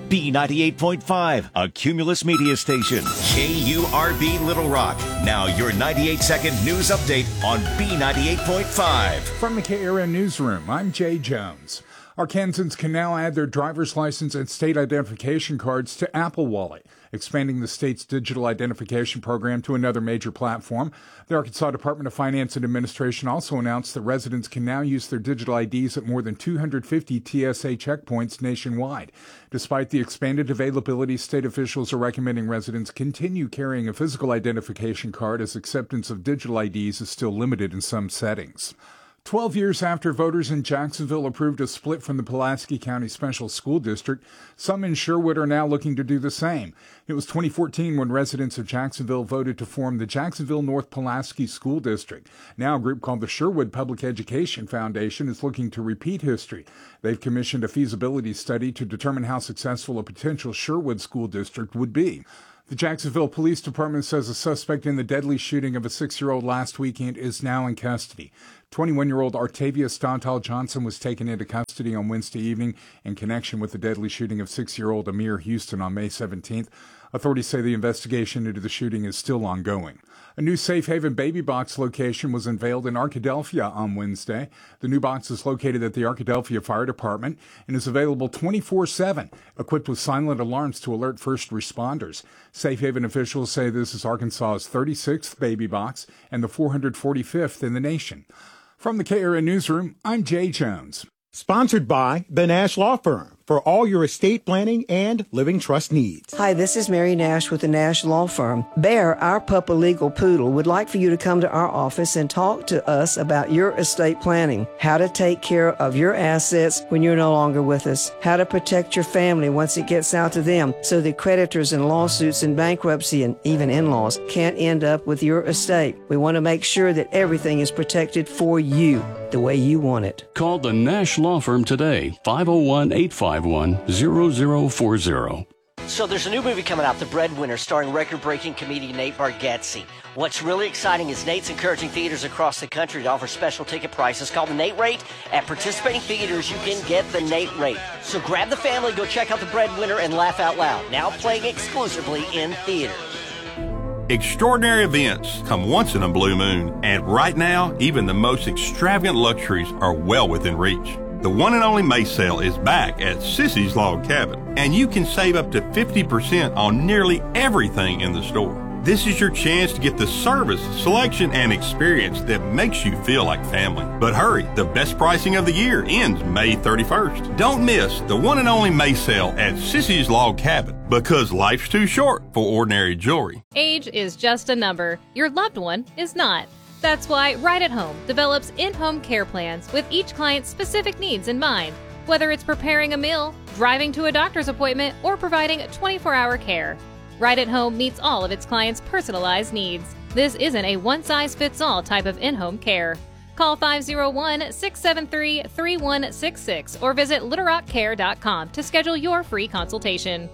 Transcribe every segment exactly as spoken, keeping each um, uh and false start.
B ninety-eight point five, a Cumulus media station. K U R B Little Rock. Now your ninety-eight second news update on B ninety-eight point five. From the K R N Newsroom, I'm Jay Jones. Arkansans can now add their driver's license and state identification cards to Apple Wallet, expanding the state's digital identification program to another major platform. The Arkansas Department of Finance and Administration also announced that residents can now use their digital I Ds at more than two hundred fifty T S A checkpoints nationwide. Despite the expanded availability, state officials are recommending residents continue carrying a physical identification card as acceptance of digital I Ds is still limited in some settings. Twelve years after voters in Jacksonville approved a split from the Pulaski County Special School District, some in Sherwood are now looking to do the same. It was twenty fourteen when residents of Jacksonville voted to form the Jacksonville North Pulaski School District. Now a group called the Sherwood Public Education Foundation is looking to repeat history. They've commissioned a feasibility study to determine how successful a potential Sherwood school district would be. The Jacksonville Police Department says a suspect in the deadly shooting of a six-year-old last weekend is now in custody. twenty-one-year-old Artavia Stontal Johnson was taken into custody on Wednesday evening in connection with the deadly shooting of six-year-old Amir Houston on May seventeenth. Authorities say the investigation into the shooting is still ongoing. A new Safe Haven Baby Box location was unveiled in Arkadelphia on Wednesday. The new box is located at the Arkadelphia Fire Department and is available twenty-four seven, equipped with silent alarms to alert first responders. Safe Haven officials say this is Arkansas's thirty-sixth baby box and the four hundred forty-fifth in the nation. From the K R N Newsroom, I'm Jay Jones. Sponsored by the Nash Law Firm for all your estate planning and living trust needs. Hi, this is Mary Nash with the Nash Law Firm. Bear, our Puppa Legal Poodle, would like for you to come to our office and talk to us about your estate planning, how to take care of your assets when you're no longer with us, how to protect your family once it gets out to them so that creditors and lawsuits and bankruptcy and even in-laws can't end up with your estate. We want to make sure that everything is protected for you the way you want it. Call the Nash Law Firm today, five oh one, eight five one, zero zero four zero. So there's a new movie coming out, The Breadwinner, starring record-breaking comedian Nate Bargatze. What's really exciting is Nate's encouraging theaters across the country to offer special ticket prices called the Nate Rate. At participating theaters, you can get the Nate Rate. So grab the family, go check out The Breadwinner, and laugh out loud. Now playing exclusively in theaters. Extraordinary events come once in a blue moon, and right now, even the most extravagant luxuries are well within reach. The one and only May sale is back at Sissy's Log Cabin, and you can save up to fifty percent on nearly everything in the store. This is your chance to get the service, selection, and experience that makes you feel like family. But hurry, the best pricing of the year ends May thirty-first. Don't miss the one and only May sale at Sissy's Log Cabin, because life's too short for ordinary jewelry. Age is just a number. Your loved one is not. That's why Right at Home develops in-home care plans with each client's specific needs in mind. Whether it's preparing a meal, driving to a doctor's appointment, or providing twenty-four hour care, Right at Home meets all of its clients' personalized needs. This isn't a one-size-fits-all type of in-home care. Call five oh one, six seven three, three one six six or visit little rock care dot com to schedule your free consultation.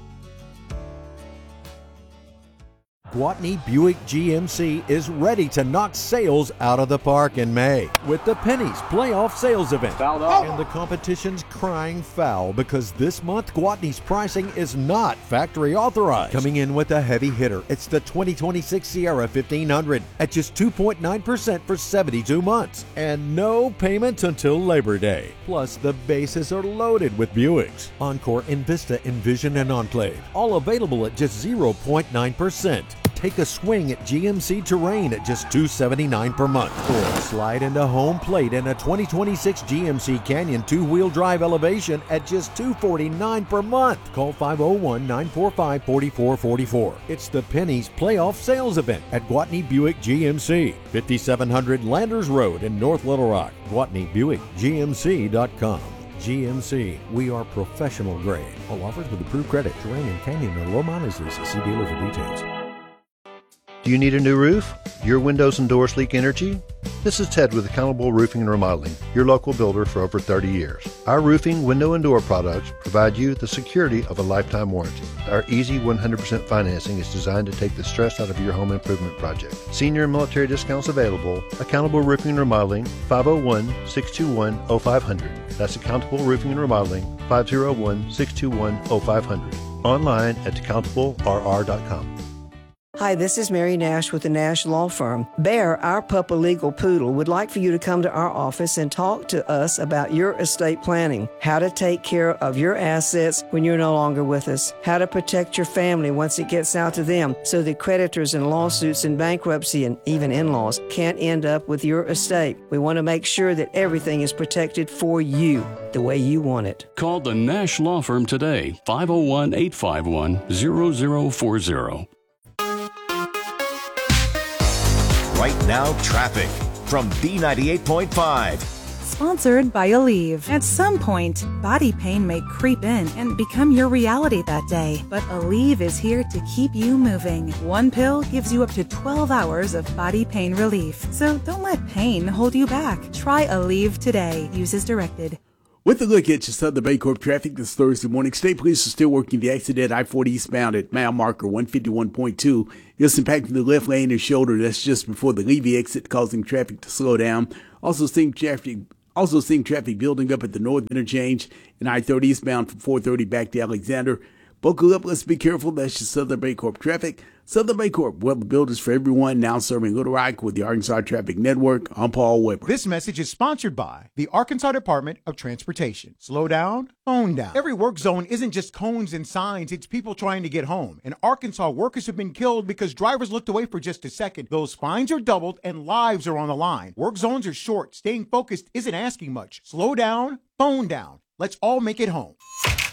Gwatney Buick G M C is ready to knock sales out of the park in May with the Pennies Playoff Sales Event. Oh. And the competition's crying foul because this month Gwatney's pricing is not factory authorized. Coming in with a heavy hitter, it's the twenty twenty-six Sierra fifteen hundred at just two point nine percent for seventy-two months and no payments until Labor Day. Plus, the bases are loaded with Buicks. Encore, Envista, Envision, and Enclave, all available at just zero point nine percent. Take a swing at G M C Terrain at just two hundred seventy-nine dollars per month. Or slide into home plate in a twenty twenty-six G M C Canyon two-wheel drive Elevation at just two hundred forty-nine dollars per month. Call five oh one, nine four five, four four four four. It's the Pennies Playoff Sales Event at Gwatney Buick G M C, fifty-seven hundred Landers Road in North Little Rock. Gwatney Buick G M C dot com. G M C, we are professional grade. All offers with approved credit. Terrain and Canyon are low mileage leases. See dealer for details. Do you need a new roof? Your windows and doors leak energy? This is Ted with Accountable Roofing and Remodeling, your local builder for over thirty years. Our roofing, window, and door products provide you the security of a lifetime warranty. Our easy one hundred percent financing is designed to take the stress out of your home improvement project. Senior and military discounts available. Accountable Roofing and Remodeling, five oh one, six two one, oh five hundred. That's Accountable Roofing and Remodeling, five oh one, six two one, oh five hundred. Online at accountable r r dot com. Hi, this is Mary Nash with the Nash Law Firm. Bear, our Puppa Legal Poodle, would like for you to come to our office and talk to us about your estate planning, how to take care of your assets when you're no longer with us, how to protect your family once it gets out to them so that creditors and lawsuits and bankruptcy and even in-laws can't end up with your estate. We want to make sure that everything is protected for you the way you want it. Call the Nash Law Firm today, five oh one, eight five one, zero zero four zero. Right now, traffic from B ninety-eight point five. Sponsored by Aleve. At some point, body pain may creep in and become your reality that day. But Aleve is here to keep you moving. One pill gives you up to twelve hours of body pain relief. So don't let pain hold you back. Try Aleve today. Use as directed. With a look at your Southern Baycorp traffic this Thursday morning, state police are still working the accident I forty eastbound at mile marker one fifty-one point two. It's impacting the left lane and shoulder. That's just before the Levy exit, causing traffic to slow down. Also seeing traffic, also seeing traffic building up at the north interchange and I thirty eastbound from four thirty back to Alexander. Buckle up, let's be careful. That's your Southern Baycorp traffic. Southern Baycorp, weather builders for everyone, now serving Little Rock with the Arkansas Traffic Network. I'm Paul Weber. This message is sponsored by the Arkansas Department of Transportation. Slow down, phone down. Every work zone isn't just cones and signs, it's people trying to get home. In Arkansas, workers have been killed because drivers looked away for just a second. Those fines are doubled and lives are on the line. Work zones are short. Staying focused isn't asking much. Slow down, phone down. Let's all make it home.